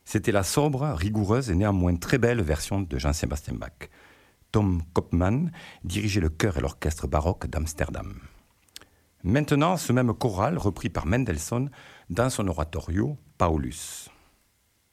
C'était la sobre, rigoureuse et néanmoins très belle version de Jean-Sébastien Bach. Tom Kopman dirigeait le chœur et l'orchestre baroque d'Amsterdam. Maintenant, ce même choral repris par Mendelssohn dans son oratorio Paulus.